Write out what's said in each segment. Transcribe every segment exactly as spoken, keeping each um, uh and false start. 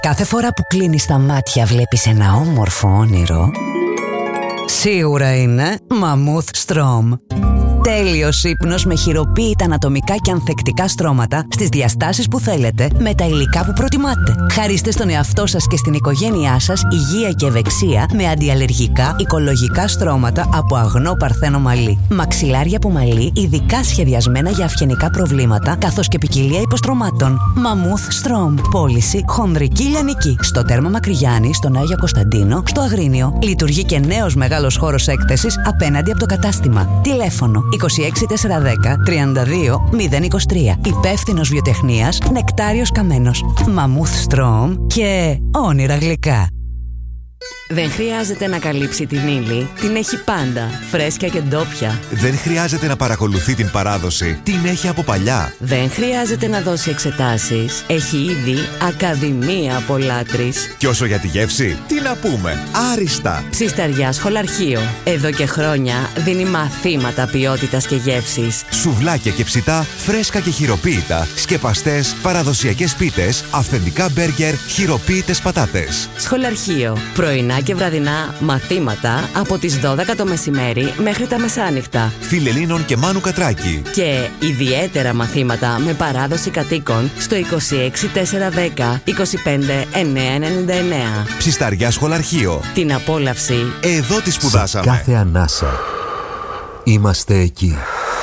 Κάθε φορά που κλείνεις τα μάτια βλέπεις ένα όμορφο όνειρο. Σίγουρα είναι Mammoth Strom. Τέλειος ύπνος με χειροποίητα ανατομικά και ανθεκτικά στρώματα στις διαστάσεις που θέλετε με τα υλικά που προτιμάτε. Χαρίστε στον εαυτό σας και στην οικογένειά σας υγεία και ευεξία με αντιαλλεργικά οικολογικά στρώματα από αγνό παρθένο μαλλί. Μαξιλάρια από μαλλί ειδικά σχεδιασμένα για αυγενικά προβλήματα καθώς και ποικιλία υποστρωμάτων. Mammoth Strom. Πώληση χονδρική λιανική. Στο Τέρμα Μακρυγιάννη, στον Άγιο Κωνσταντίνο, στο Αγρίνιο. Λειτουργεί και νέος μεγάλος χώρος έκθεσης απέναντι από το κατάστημα. Τηλέφωνο είκοσι έξι τετρακόσια δέκα τριάντα δύο μηδέν είκοσι τρία. Υπεύθυνος βιοτεχνίας Νεκτάριος Καμένος. Mammoth Strom και όνειρα γλυκά. Δεν χρειάζεται να καλύψει την ύλη, την έχει πάντα, φρέσκια και ντόπια. Δεν χρειάζεται να παρακολουθεί την παράδοση, την έχει από παλιά. Δεν χρειάζεται να δώσει εξετάσεις, έχει ήδη ακαδημία από λάτρης. Και όσο για τη γεύση, τι να πούμε, άριστα. Ψισταριά Σχολαρχείο. Εδώ και χρόνια δίνει μαθήματα ποιότητας και γεύσης. Σουβλάκια και ψητά, φρέσκα και χειροποίητα, σκεπαστές, παραδοσιακές πίτες, αυθεντικά μπέργκερ, χειροποίητες πατάτες. Σχολαρχείο. Πρωινά και βραδινά μαθήματα από τις δώδεκα το μεσημέρι μέχρι τα μεσάνυχτα. Φιλελλήνων και Μάνου Κατράκη. Και ιδιαίτερα μαθήματα με παράδοση κατοίκων στο είκοσι έξι τετρακόσια δέκα είκοσι πέντε εννιακόσια ενενήντα εννέα. Ψισταριά Σχολαρχείο. Την απόλαυση εδώ τη σπουδάσαμε. Σε κάθε ανάσα είμαστε εκεί.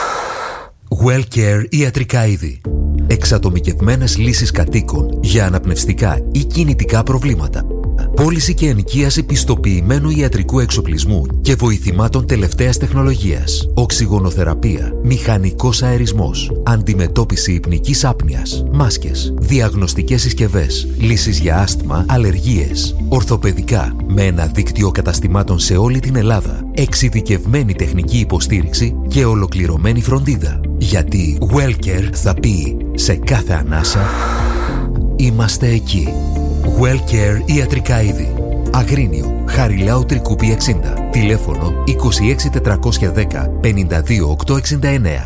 WellCare ιατρικά είδη. Εξατομικευμένες λύσεις κατοίκων για αναπνευστικά ή κινητικά προβλήματα. Πώληση και ενοικίαση πιστοποιημένου ιατρικού εξοπλισμού και βοηθημάτων τελευταίας τεχνολογίας. Οξυγονοθεραπεία, μηχανικός αερισμός, αντιμετώπιση υπνικής άπνοιας, μάσκες, διαγνωστικές συσκευές, λύσεις για άσθμα, αλλεργίες, ορθοπαιδικά, με ένα δίκτυο καταστημάτων σε όλη την Ελλάδα, εξειδικευμένη τεχνική υποστήριξη και ολοκληρωμένη φροντίδα. Γιατί WellCare θα πει σε κάθε ανάσα είμαστε εκεί. WellCare ιατρικά είδη. Αγρίνιο, Χαριλάου Τρικούπη εξήντα. Τηλέφωνο είκοσι έξι τετρακόσια δέκα πενήντα δύο οκτακόσια εξήντα εννέα.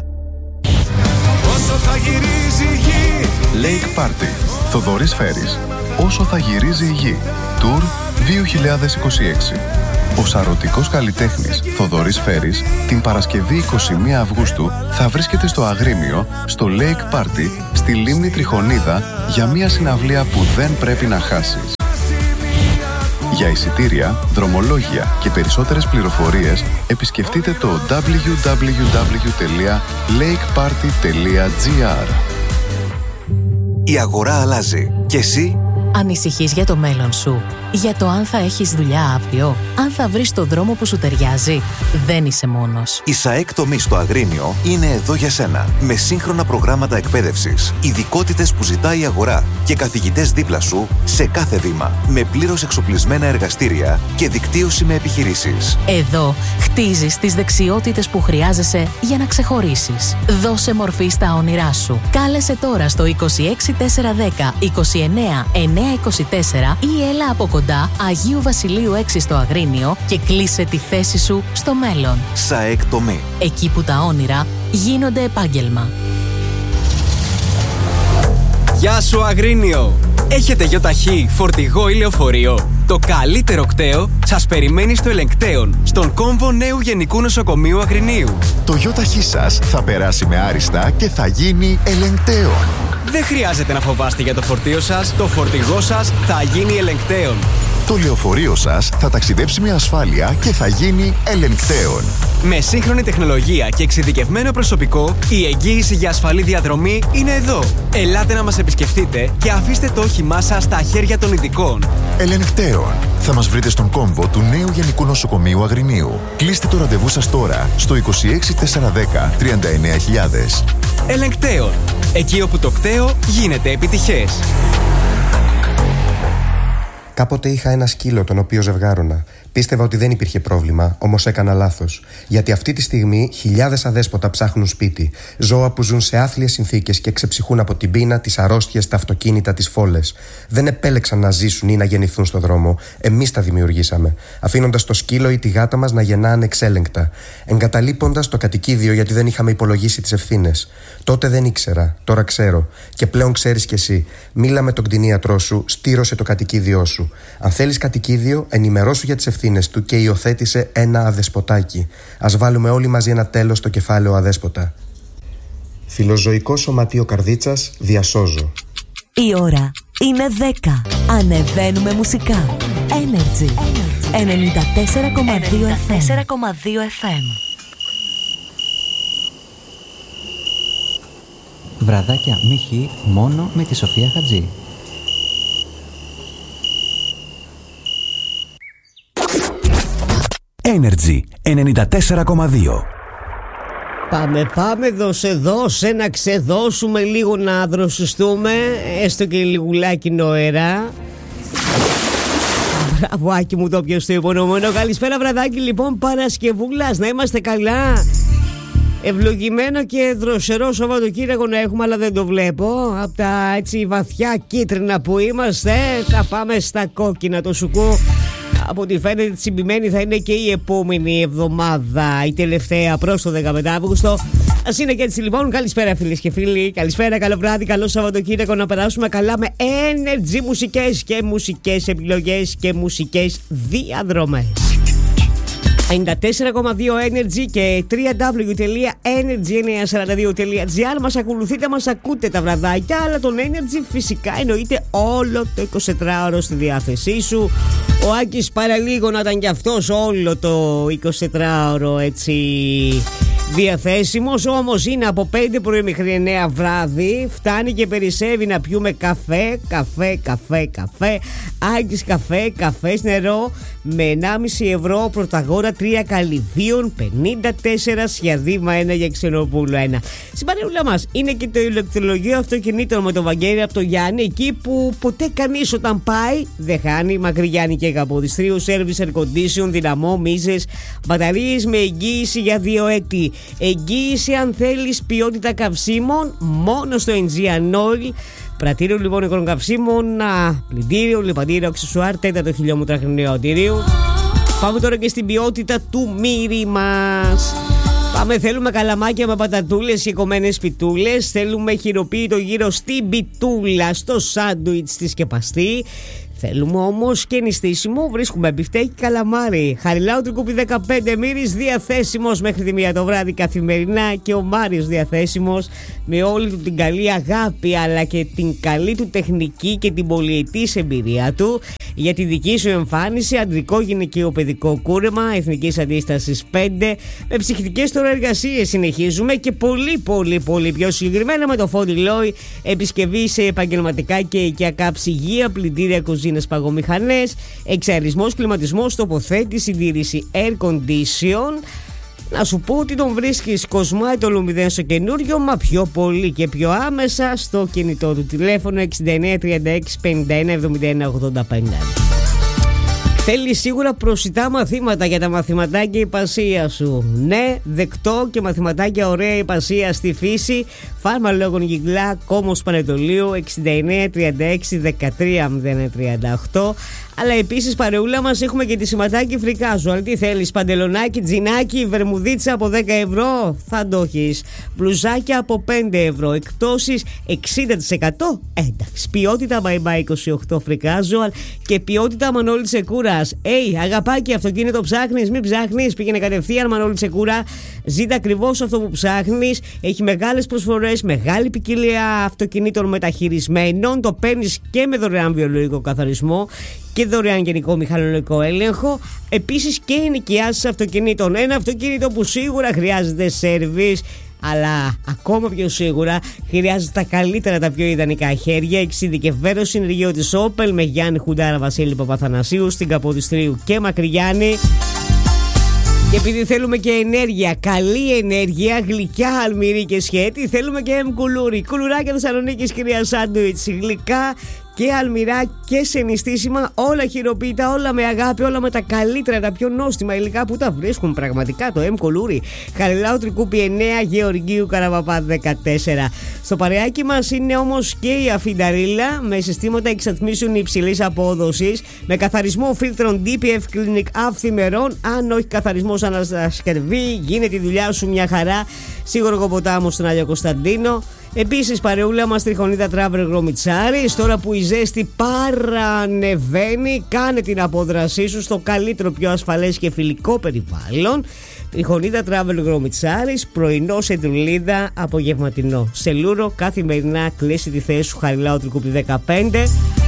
Όσο θα γυρίζει η γη. Lake Party. Θοδωρής Φέρης. Όσο θα γυρίζει η γη. Tour δύο χιλιάδες είκοσι έξι. Ο σαρωτικός καλλιτέχνης Θοδωρής Φέρης την Παρασκευή είκοσι μία Αυγούστου θα βρίσκεται στο Αγρίνιο, στο Lake Party, στη Λίμνη Τριχονίδα για μια συναυλία που δεν πρέπει να χάσεις. Για εισιτήρια, δρομολόγια και περισσότερες πληροφορίες επισκεφτείτε το ντάμπλιου ντάμπλιου ντάμπλιου τελεία lake party τελεία gr. Η αγορά αλλάζει. Και εσύ? Ανησυχείς για το μέλλον σου? Για το αν θα έχεις δουλειά αύριο? Αν θα βρεις το δρόμο που σου ταιριάζει? Δεν είσαι μόνος. Η ΣΑΕΚ τομή στο Αγρίνιο είναι εδώ για σένα. Με σύγχρονα προγράμματα εκπαίδευσης, ειδικότητες που ζητάει η αγορά και καθηγητές δίπλα σου σε κάθε βήμα. Με πλήρως εξοπλισμένα εργαστήρια και δικτύωση με επιχειρήσεις. Εδώ χτίζεις τις δεξιότητες που χρειάζεσαι για να ξεχωρίσεις. Δώσε μορφή στα όνειρά σου. Κάλεσε τώρα στο είκοσι έξι τετρακόσια δέκα είκοσι εννέα εννιακόσια είκοσι τέσσερα ή έλα από κοντά Αγίου Βασιλείου έξι στο Αγρίνιο και κλείσε τη θέση σου στο μέλλον. ΣΑΕΚ τομή. Εκεί που τα όνειρα γίνονται επάγγελμα. Γεια σου Αγρίνιο! Έχετε γιοταχή, φορτηγό ή λεωφορείο? Το καλύτερο κταίο σας περιμένει στο Ελεγκτέον, στον κόμβο νέου Γενικού Νοσοκομείου Αγρινίου. Το γιοταχή σας θα περάσει με άριστα και θα γίνει Ελεγκτέον. Δεν χρειάζεται να φοβάστε για το φορτίο σας, το φορτηγό σας θα γίνει Ελεγκτέον. Το λεωφορείο σας θα ταξιδέψει με ασφάλεια και θα γίνει Ελεγκτέον. Με σύγχρονη τεχνολογία και εξειδικευμένο προσωπικό, η εγγύηση για ασφαλή διαδρομή είναι εδώ. Ελάτε να μας επισκεφτείτε και αφήστε το όχημά σας στα χέρια των ειδικών. Ελεγκτέον. Θα μας βρείτε στον κόμβο του νέου Γενικού Νοσοκομείου Αγρινίου. Κλείστε το ραντεβού σας τώρα στο είκοσι έξι τετρακόσια δέκα τριάντα εννέα χιλιάδες. Ελεγκτέον. Εκεί όπου το κταίο γίνεται επιτυχές. Κάποτε είχα ένα σκύλο τον οποίο ζευγάρωνα. Πίστευα ότι δεν υπήρχε πρόβλημα, όμως έκανα λάθος. Γιατί αυτή τη στιγμή χιλιάδες αδέσποτα ψάχνουν σπίτι. Ζώα που ζουν σε άθλιες συνθήκες και ξεψυχούν από την πείνα, τις αρρώστιες, τα αυτοκίνητα, τις φόλες. Δεν επέλεξαν να ζήσουν ή να γεννηθούν στο δρόμο. Εμείς τα δημιουργήσαμε. Αφήνοντας το σκύλο ή τη γάτα μας να γεννά ανεξέλεγκτα. Εγκαταλείποντας το κατοικίδιο γιατί δεν είχαμε υπολογίσει τις ευθύνες. Τότε δεν ήξερα, τώρα ξέρω. Και πλέον ξέρεις κι εσύ. Μίλα με τον κτηνίατρό σου, στήρωσε το κατοικίδιό σου. Αν θέλεις κατοικίδιο, ενημερώσου για τις ευθύνες του και υιοθέτησε ένα αδεσποτάκι. Ας βάλουμε όλοι μαζί ένα τέλος στο κεφάλαιο αδέσποτα. Φιλοζωικό Σωματείο Καρδίτσας, διασώζω. Η ώρα είναι δέκα. Ανεβαίνουμε μουσικά. Energy, Energy. ενενήντα τέσσερα κόμμα δύο εφ εμ. Βραδάκια Μίχη μόνο με τη Σοφία Χατζή. Energy ενενήντα τέσσερα κόμμα δύο. Πάμε, πάμε, δώσε, δώσε, να ξεδώσουμε λίγο, να δροσιστούμε, έστω και λιγουλάκι νοερά. Μπράβο, Άκη μου, το πιες το υπονομένο. Καλησπέρα, βραδάκι, λοιπόν, Παρασκευούλας, να είμαστε καλά. Ευλογημένο και δροσερό Σαββατοκύριακο να έχουμε, αλλά δεν το βλέπω. Από τα έτσι βαθιά κίτρινα που είμαστε, θα πάμε στα κόκκινα. Το σουκού, από ό,τι φαίνεται, τσιμπημένη θα είναι και η επόμενη εβδομάδα, η τελευταία προς το δεκαπέντε Αύγουστο. Ας είναι και έτσι, λοιπόν. Καλησπέρα, φίλες και φίλοι. Καλησπέρα, καλό βράδυ, καλό Σαββατοκύριακο. Να περάσουμε καλά με Energy μουσικές και μουσικές επιλογές και μουσικές διαδρομές. ενενήντα τέσσερα κόμμα δύο Energy και double-u double-u double-u τελεία energy εννιακόσια σαράντα δύο τελεία τζι άρ. Μας ακολουθείτε, μας ακούτε τα βραδάκια, αλλά τον Energy φυσικά εννοείται όλο το εικοσιτετράωρο στη διάθεσή σου. Ο Άκης παραλίγο να ήταν κι αυτός όλο το εικοσιτετράωρο έτσι διαθέσιμος, όμως είναι από πέντε πρωί μέχρι εννέα βράδυ. Φτάνει και περισσεύει να πιούμε καφέ, καφέ, καφέ, καφέ. Άκης καφέ, καφές νερό με ενάμιση ευρώ πρωταγόρα, τρία καλυδίων, πενήντα τέσσερα σιαδήμα, ένα για Ξενοπούλου ένα. Στην παρεούλα μας είναι και το ηλεκτρολογείο αυτοκινήτων με τον Βαγγέλη από το Γιάννη, εκεί που ποτέ κανείς όταν πάει δεν χάνει. Μακριγιάννη και Καποδιστρίου, service, air condition, δυναμό, μίζες, μπαταρίες με εγγύηση για δύο έτη. Εγγύηση αν θέλεις ποιότητα καυσίμων μόνο στο Aegean Oil. Πρατήριο λοιπόν υγρών καυσίμων, πλυντήριο, λιπαντήριο, αξεσουάρ, τέταρτο χιλιόμετρα χρηνιωτήριου. Πάμε τώρα και στην ποιότητα του μύρι μας. Πάμε, θέλουμε καλαμάκια με πατατούλες και κομμένες πιτούλες. Θέλουμε χειροποίητο γύρο στην πιτούλα, στο σάντουιτς τη σκεπαστή. Θέλουμε όμως και νηστίσιμο, βρίσκουμε μπιφτέκι καλαμάρι. Χαριλάου Τρικούπη δεκαπέντε Μύρης διαθέσιμος μέχρι τη μία το βράδυ καθημερινά, και ο Μάριος διαθέσιμος με όλη του την καλή αγάπη αλλά και την καλή του τεχνική και την πολυετής εμπειρία του για τη δική σου εμφάνιση. Αντρικό, γυναικείο, παιδικό κούρεμα εθνικής αντίστασης πέντε με ψυχτικές τώρα εργασίες συνεχίζουμε, και πολύ πολύ πολύ πιο συγκεκριμένα με το Φόντι Λόι, επισκευή σε επαγγελματικά και οικιακά ψυγεία, πλυντήρια, κουζίνες, παγομηχανές, εξαρισμός, κλιματισμός, τοποθέτηση, συντήρηση air condition. Να σου πω ότι τον βρίσκεις Κοσμάι το Λουμιδέν στο καινούριο, μα πιο πολύ και πιο άμεσα στο κινητό του τηλέφωνο εξήντα εννέα τριάντα έξι πενήντα ένα εβδομήντα ένα ογδόντα πέντε. Θέλει σίγουρα προσιτά μαθήματα για τα μαθηματάκια υπασία σου. Ναι, δεκτό και μαθηματάκια ωραία υπασία στη φύση. Φάρμα Λόγων Γιγλά, Κόμος Πανετολίου, εξήντα εννέα τριάντα έξι δεκατρία μηδέν ένα τριάντα οκτώ. Αλλά επίσης παρεούλα μας έχουμε και τη σηματάκι φρικάζου. Αν τι θέλεις, παντελονάκι, τζινάκι, βερμουδίτσα από δέκα ευρώ, θα το έχεις. Μπλουζάκια από πέντε ευρώ, εκπτώσεις εξήντα τοις εκατό. Εντάξει, ποιότητα Bye Bye είκοσι οκτώ φρικάζουαλ και ποιότητα Μανώλη Τσεκούρας. Έι, hey, αγαπάκι, αυτοκίνητο ψάχνεις, μην ψάχνεις, πήγαινε κατευθείαν Μανώλη Τσεκούρα. Ζήτα ακριβώς αυτό που ψάχνεις. Έχει μεγάλες προσφορές, μεγάλη ποικιλία αυτοκινήτων μεταχειρισμένων. Το παίρνεις και με δωρεάν βιολογικό καθαρισμό και δωρεάν γενικό μηχανολογικό έλεγχο. Επίσης και ενοικιάσεις αυτοκινήτων. Ένα αυτοκίνητο που σίγουρα χρειάζεται σέρβις, αλλά ακόμα πιο σίγουρα χρειάζεται τα καλύτερα, τα πιο ιδανικά χέρια. Εξειδικευμένο συνεργείο της Opel με Γιάννη Χουντάρα, Βασίλη Παπαθανασίου, στην Καποδιστρίου και Μακριγιάννη. Και επειδή θέλουμε και ενέργεια, καλή ενέργεια, γλυκιά, αλμυρί και σχέτη, θέλουμε και εμ κουλούρι. Κουλουράκια Θεσσαλονίκης, κυρία Σάντουιτς, γλυκά και αλμυρά και σε νηστίσιμα, όλα χειροποίητα, όλα με αγάπη, όλα με τα καλύτερα, τα πιο νόστιμα υλικά που τα βρίσκουν πραγματικά. Το M Κολούρι, Χαριλάου Τρικούπη εννέα, Γεωργίου Καραβαπά δεκατέσσερα. Στο παρεάκι μας είναι όμως και η Αφινταρίλα με συστήματα εξατμίσεων υψηλής απόδοσης, με καθαρισμό φίλτρων ντι πι εφ Clinic αυθημερών. Αν όχι καθαρισμός ανασκευή, γίνεται η δουλειά σου μια χαρά. Σίγουρο ποτάμο στον Άγιο Κωνσταντίνο. Επίσης παρεούλα μας Τριχονίδα Travel Γρομιτσάρης. Τώρα που η ζέστη παρανεβαίνει, κάνε την απόδρασή σου στο καλύτερο, πιο ασφαλές και φιλικό περιβάλλον. Τριχονίδα Travel Γρομιτσάρης, πρωινό σε δουλίδα, απογευματινό σε Λούρο. Καθημερινά κλείσει τη θέση σου, Χαριλάου Τρικούπη δεκαπέντε.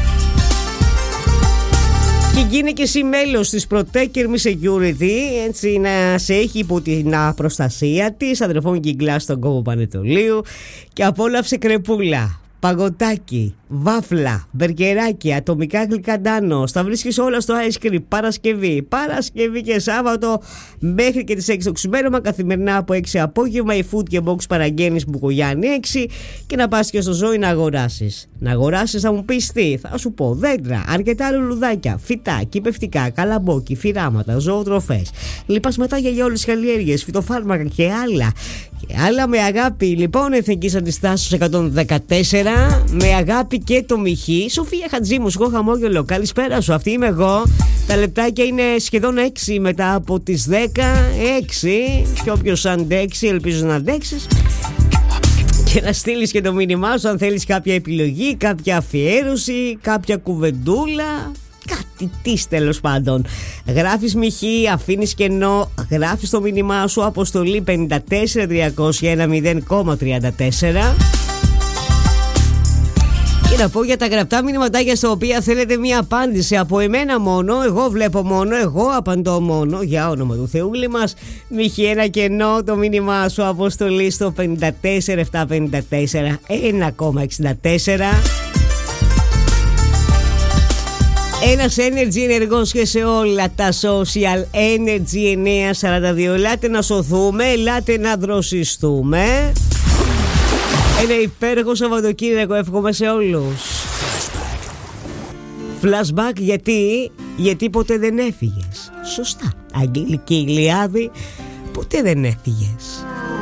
Και γίνε και εσύ μέλος της Protect Me Security, έτσι να σε έχει υπό την προστασία της, αδερφών Γκυγκλά στον κόμβο Πανετολίου, και απόλαυσε κρεπούλα, παγωτάκι, βάφλα, μπεργκεράκι, ατομικά γλυκά Ντάνο. Τα βρίσκεις όλα στο Ice Cream Παρασκευή. Παρασκευή και Σάββατο μέχρι και τις έξι το ξημέρωμα. Καθημερινά από έξι απόγευμα. Η Food και Box παραγγέλνεις Μπουκογιάννη έξι. Και να πας και στο Ζώη να αγοράσεις. Να αγοράσεις, θα μου πεις τι. Θα σου πω δέντρα, αρκετά λουλουδάκια, φυτά, κυπευτικά, καλαμπόκι, φυράματα, ζωοτροφές, λιπασματάκια για όλες τις καλλιέργειες, φυτοφάρμακα και άλλα. Και άλλα με αγάπη. Λοιπόν, Εθνικής Αντιστάσεως εκατόν δεκατέσσερα. Με αγάπη και το Μιχή. Σοφία Χατζήμους, εγώ χαμόγελο. Καλησπέρα σου, αυτή είμαι εγώ. Τα λεπτάκια είναι σχεδόν έξι μετά από τις δέκα. έξι. Και όποιος αντέξει, ελπίζω να αντέξεις. Και να στείλεις και το μήνυμά σου αν θέλεις κάποια επιλογή, κάποια αφιέρωση, κάποια κουβεντούλα. Κάτι της τέλος πάντων. Γράφεις Μιχή, αφήνεις κενό, γράφεις το μήνυμά σου, αποστολή πέντε τέσσερα τριακόσια ένα μηδέν τριάντα τέσσερα. Και να πω για τα γραπτά μηνυματάκια στα οποία θέλετε μία απάντηση από εμένα μόνο. Εγώ βλέπω μόνο, εγώ απαντώ μόνο. Για όνομα του Θεούλη μας. Μιχή, ένα κενό, το μήνυμά σου, αποστολή στο πέντε τέσσερα επτακόσια πενήντα τέσσερα ένα εξήντα τέσσερα. Ένας Energy ενεργός και σε όλα τα social. Energy εννιακόσια σαράντα δύο. Ελάτε να σωθούμε, ελάτε να δροσιστούμε. Ένα υπέροχο Σαββατοκύριακο εύχομαι σε όλους. Flashback γιατί, γιατί ποτέ δεν έφυγες. Σωστά. Αγγελική Ηλιάδη, ποτέ δεν έφυγες.